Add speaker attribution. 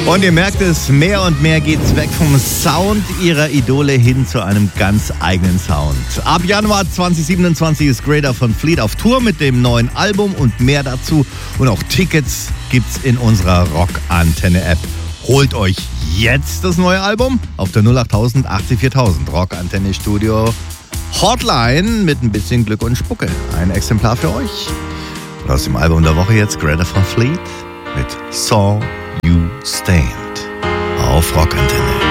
Speaker 1: Und ihr merkt es, mehr und mehr geht's weg vom Sound ihrer Idole hin zu einem ganz eigenen Sound. Ab Januar 2027 ist Greta Van Fleet auf Tour mit dem neuen Album und mehr dazu. Und auch Tickets gibt's in unserer Rockantenne-App. Holt euch jetzt das neue Album auf der 08000 80 4000 Rockantenne Studio Hotline mit ein bisschen Glück und Spucke. Ein Exemplar für euch. Und aus dem Album der Woche jetzt Greta Van Fleet mit Saw You Stand auf Rockantenne.